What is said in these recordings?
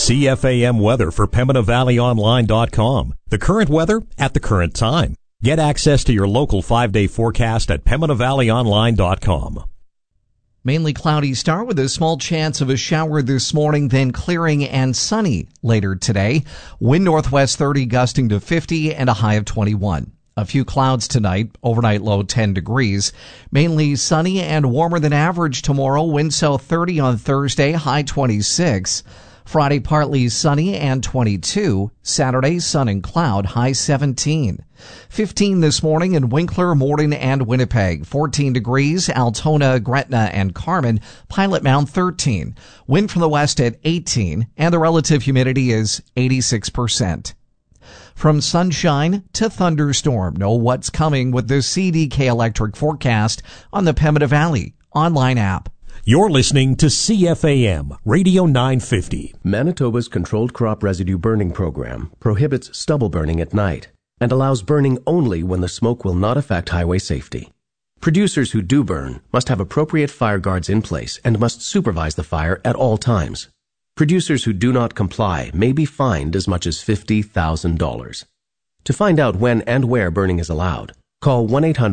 CFAM weather for PembinaValleyOnline.com. The current weather at the current time. Get access to your local 5-day forecast at PembinaValleyOnline.com. Mainly cloudy start with a small chance of a shower this morning, then clearing and sunny later today. Wind northwest 30 gusting to 50 and a high of 21. A few clouds tonight, overnight low 10 degrees. Mainly sunny and warmer than average tomorrow. Wind south 30 on Thursday, high 26. Friday partly sunny and 22. Saturday sun and cloud, high 17. 15 this morning in Winkler, Morden, and Winnipeg. 14 degrees, Altona, Gretna, and Carmen. Pilot Mound 13. Wind from the west at 18, and the relative humidity is 86%. From sunshine to thunderstorm, know what's coming with the CDK Electric forecast on the Pembina Valley online app. You're listening to CFAM Radio 950. Manitoba's Controlled Crop Residue Burning Program prohibits stubble burning at night and allows burning only when the smoke will not affect highway safety. Producers who do burn must have appropriate fire guards in place and must supervise the fire at all times. Producers who do not comply may be fined as much as $50,000. To find out when and where burning is allowed, call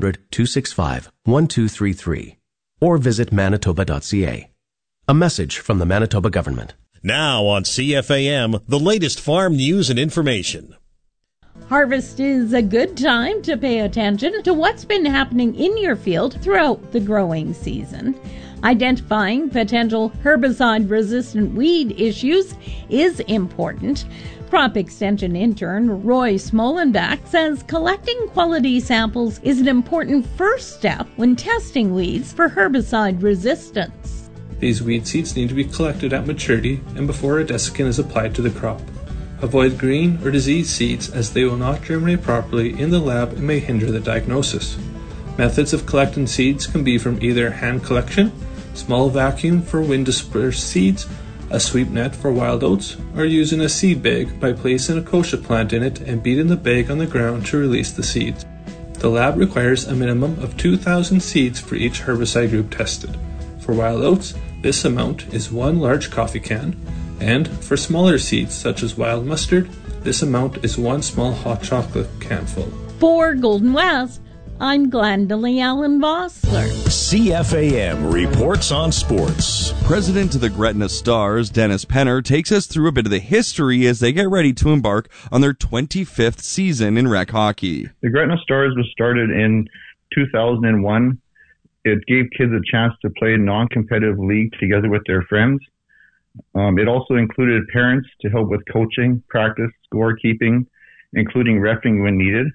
1-800-265-1233 or visit manitoba.ca. A message from the Manitoba government. Now on CFAM, the latest farm news and information. Harvest is a good time to pay attention to what's been happening in your field throughout the growing season. Identifying potential herbicide-resistant weed issues is important. Crop Extension intern Roy Smolenbach says collecting quality samples is an important first step when testing weeds for herbicide resistance. These weed seeds need to be collected at maturity and before a desiccant is applied to the crop. Avoid green or diseased seeds as they will not germinate properly in the lab and may hinder the diagnosis. Methods of collecting seeds can be from either hand collection, small vacuum for wind dispersed seeds, a sweep net for wild oats, or using a seed bag by placing a kochia plant in it and beating the bag on the ground to release the seeds. The lab requires a minimum of 2,000 seeds for each herbicide group tested. For wild oats, this amount is 1 large coffee can, and for smaller seeds such as wild mustard, this amount is 1 small hot chocolate canful. For Golden West, I'm Glendalee Allen Vossler. CFAM reports on sports. President of the Gretna Stars, Dennis Penner, takes us through a bit of the history as they get ready to embark on their 25th season in rec hockey. The Gretna Stars was started in 2001. It gave kids a chance to play a non-competitive league together with their friends. It also included parents to help with coaching, practice, scorekeeping, including reffing when needed.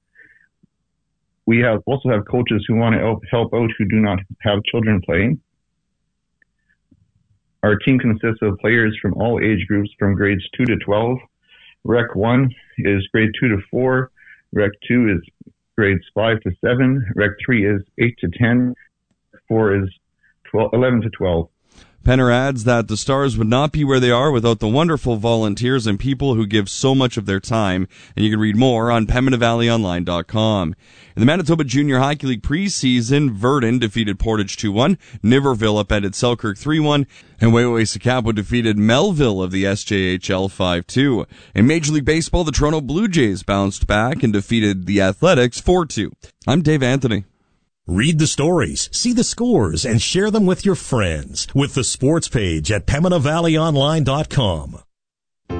We also have coaches who want to help out who do not have children playing. Our team consists of players from all age groups from grades 2 to 12. Rec 1 is grade 2 to 4. Rec 2 is grades 5 to 7. Rec 3 is 8 to 10. 4 is 11 to 12. Penner adds that the Stars would not be where they are without the wonderful volunteers and people who give so much of their time, and you can read more on PembinaValleyOnline.com. In the Manitoba Junior Hockey League preseason, Verdun defeated Portage 2-1, Niverville upended Selkirk 3-1, and Waiwasakapo defeated Melville of the SJHL 5-2. In Major League Baseball, the Toronto Blue Jays bounced back and defeated the Athletics 4-2. I'm Dave Anthony. Read the stories, see the scores, and share them with your friends with the sports page at PembinaValleyOnline.com.